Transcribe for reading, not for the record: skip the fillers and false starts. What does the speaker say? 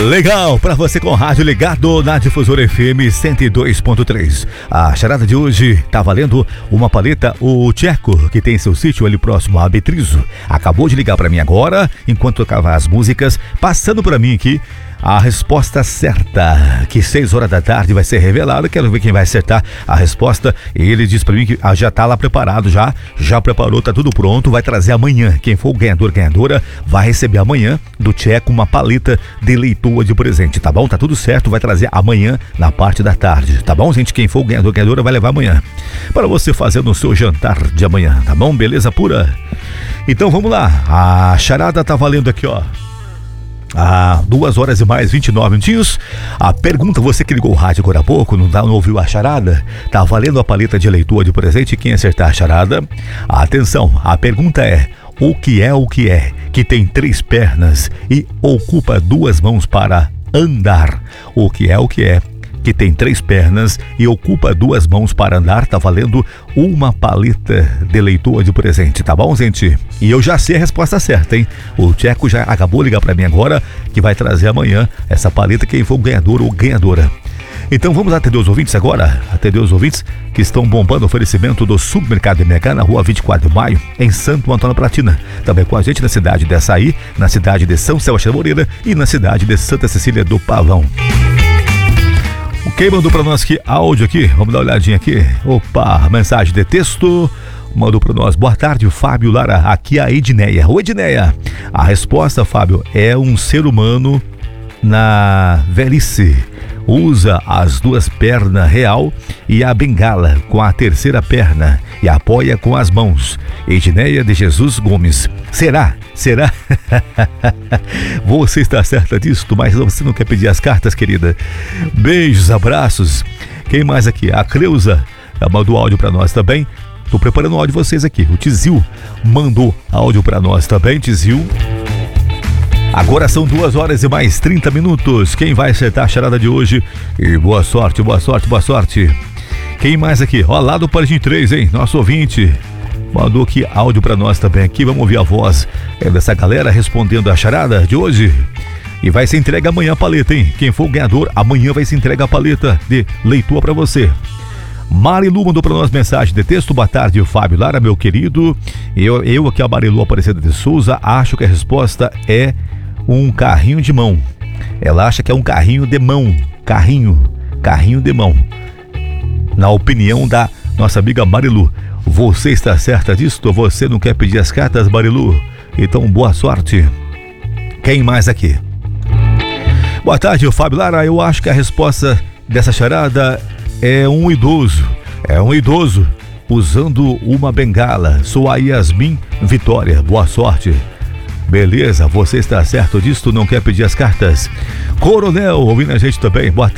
Legal, pra você com o rádio ligado na Difusora FM 102.3. A charada de hoje tá valendo uma paleta. O Tcheco, que tem seu sítio ali próximo a Betrizo, acabou de ligar pra mim agora, enquanto tocava as músicas, passando pra mim aqui a resposta certa, que 6 horas da tarde vai ser revelada. Quero ver quem vai acertar a resposta. Ele diz pra mim que já tá lá preparado, já preparou, tá tudo pronto, vai trazer amanhã. Quem for o ganhador, ganhadora, vai receber amanhã do Tcheco uma paleta de Leitoa de presente, tá bom? Tá tudo certo, vai trazer amanhã na parte da tarde, tá bom, gente? Quem for o ganhador, ganhadora, vai levar amanhã para você fazer no seu jantar de amanhã, tá bom? Beleza pura? Então vamos lá, a charada tá valendo aqui, ó. 2 horas e mais 29 minutinhos. A pergunta, você que ligou o rádio agora há pouco, não ouviu a charada? Tá valendo a paleta de Leitoa de presente. Quem acertar a charada, atenção, a pergunta é: o que é que tem 3 pernas e ocupa 2 mãos para andar? O que é que tem 3 pernas e ocupa 2 mãos para andar? Tá valendo uma paleta de Leitoa de presente, tá bom, gente? E eu já sei a resposta certa, hein? O Tcheco já acabou de ligar pra mim agora, que vai trazer amanhã essa paleta, quem for o ganhador ou ganhadora. Então vamos atender os ouvintes agora, atender os ouvintes que estão bombando o oferecimento do Supermercado MH na rua 24 de maio, em Santo Antônio Platina. Também com a gente na cidade de Açaí, na cidade de São Sebastião Moreira e na cidade de Santa Cecília do Pavão. Quem mandou pra nós aqui áudio aqui? Vamos dar uma olhadinha aqui. Opa, mensagem de texto. Mandou pra nós: boa tarde, Fábio, Lara, aqui a Edneia. Oi, Edneia. A resposta, Fábio, é um ser humano na velhice. Usa as 2 pernas real e a bengala com a 3ª perna e apoia com as mãos. Edneia de Jesus Gomes. Será? Você está certa disso, mas você não quer pedir as cartas, querida? Beijos, abraços. Quem mais aqui? A Cleusa mandou áudio pra nós também. Tô preparando o áudio de vocês aqui. O Tizil mandou áudio pra nós também, Tizil. Agora são 2 horas e mais 30 minutos. Quem vai acertar a charada de hoje? E boa sorte, boa sorte, boa sorte. Quem mais aqui? Ó, lá do Pardim 3, hein? Nosso ouvinte mandou aqui áudio pra nós também aqui. Vamos ouvir a voz dessa galera respondendo a charada de hoje. E vai ser entregue amanhã a paleta, hein? Quem for o ganhador, amanhã vai ser entregue a paleta de Leitoa pra você. Marilu mandou pra nós mensagem de texto: boa tarde, Fábio, Lara, meu querido. Eu aqui, a Marilu Aparecida de Souza, acho que a resposta é um carrinho de mão. Ela acha que é um carrinho de mão. Carrinho de mão. Na opinião da nossa amiga Marilu. Você está certa disso? Você não quer pedir as cartas, Marilu? Então, boa sorte. Quem mais aqui? Boa tarde, Fábio, Lara. Eu acho que a resposta dessa charada é um idoso. Usando uma bengala. Sou a Yasmin Vitória. Boa sorte. Beleza, você está certo disso? Não quer pedir as cartas? Coronel, ouvindo a gente também. Boa tarde.